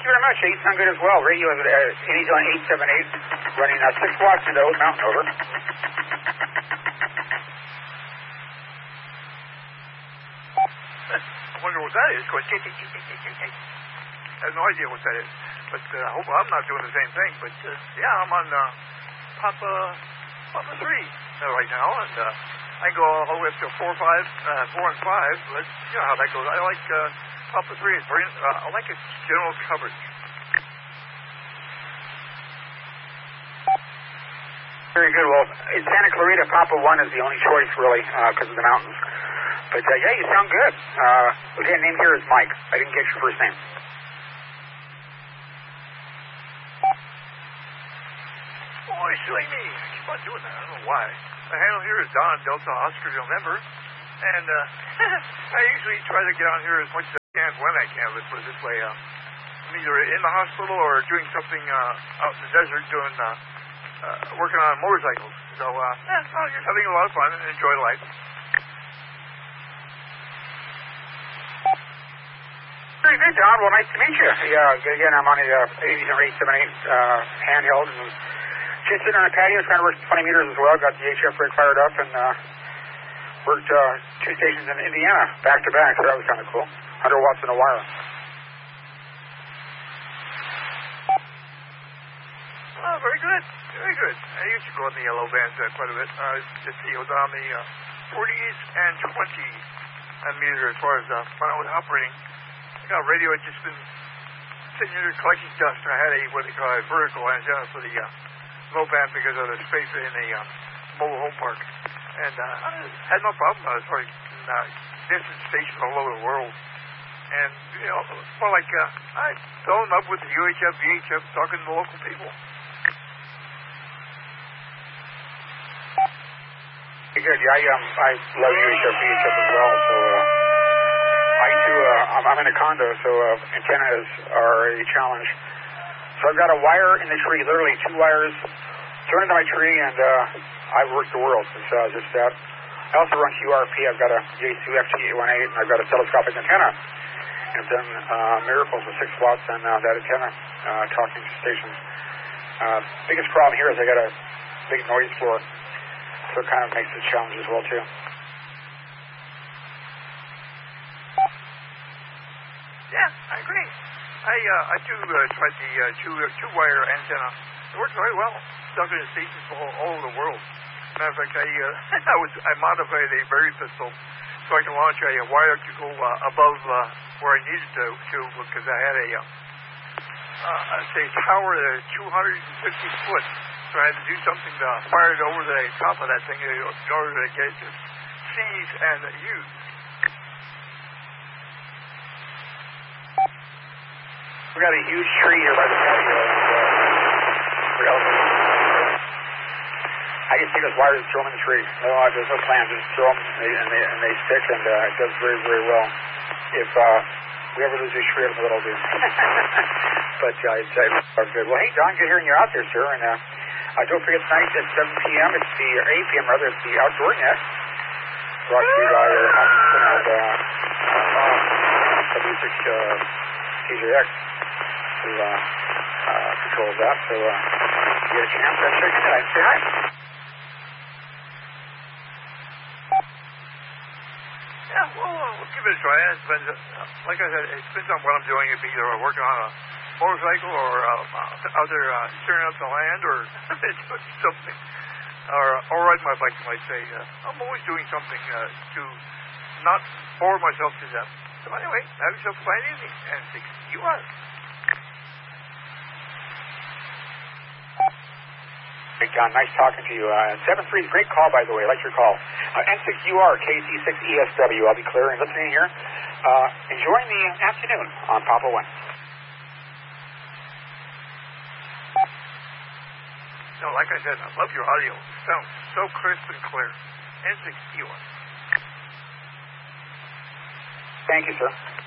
you very much. You sound good as well. Radio is Annie's on 878, running 6 watts into Oat Mountain, over. I wonder what that is. Going tick, tick, tick, tick, tick, tick. I have no idea what that is. But I hope I'm not doing the same thing. But yeah, I'm on Papa 3 right now, and I go all the way up to 4 and 5. But you know how that goes. I like Papa 3. It's very, I like its general coverage. Very good. Well, in Santa Clarita, Papa 1 is the only choice, really, because of the mountains. But yeah, you sound good. Again, name here is Mike. I didn't get your first name. Oh, silly me. I keep on doing that. I don't know why. The handle here is Don Delta Oscar November. And I usually try to get on here as much as I can when I can. Let's put it this way. I'm either in the hospital or doing something out in the desert doing working on motorcycles. So, just having a lot of fun and enjoy life. Very good, Don. Well, nice to meet you. Yeah, again, I'm on the 878 handheld, and just sitting on a patio, trying to work 20 meters as well. Got the HF rig fired up, and worked 2 stations in Indiana, back to back, so that was kind of cool. 100 watts in a wire. Oh, very good. Very good. I used to go in the yellow bands quite a bit. Just see, it was on the 40s and 20 meter as far as when I was operating. I got radio had just been sitting here collecting dust. I had what they call a vertical antenna for the low band because of the space in the mobile home park. And I had no problem as far as distant stations all over the world. And, you know, more like I fell in love with the UHF, VHF, talking to the local people. Good. Yeah, I love UHF, VHF as well. So I too, I'm in a condo, so antennas are a challenge. So I've got a wire in the tree, literally 2 wires thrown into my tree, and I've worked the world since just that. I also run QRP. I've got a J2 FT818, and I've got a telescopic antenna. And I've done miracles with 6 watts on that antenna, talking stations. Biggest problem here is I got a big noise floor, so it kind of makes it a challenge as well, too. Yeah, I agree. I do try the two-wire antenna. It works very well. Stuck in stations all over the world. Matter of fact, I modified a Berry pistol so I can launch a wire to go above where I needed to because I had a tower that is 250 foot. So I had to do something to fire it over the top of that thing in order to get it to seize and use. We got a huge tree here by the patio. I can see those wires, throw them in the tree. No, there's no plan. Just throw them, and they stick, and it does very, very well. If we ever lose this tree, I don't know what I'll do. But it's good. Well, hey, Don, good hearing you're out there, sir. And don't forget tonight at 7 p.m. It's the, or 8 p.m. rather. It's the Outdoor Net. Brought to you by Hutchinson and W6 TJX, who controls that. So if you get a chance, check it out and say hi. Yeah, we'll give it a try. It depends, like I said, it depends on what I'm doing. If either I'm working on a motorcycle or out there steering up the land or doing something, or riding my bike, you might say. I'm always doing something to not bore myself to death. So anyway, have yourself a fine evening, and thanks to you are. Hey, John, nice talking to you. 7-3, great call, by the way. I like your call. N6UR, KC6ESW. I'll be clear and listening here. Enjoying the afternoon on Papa 1. No, like I said, I love your audio. It sounds so crisp and clear. N6UR. Thank you, sir.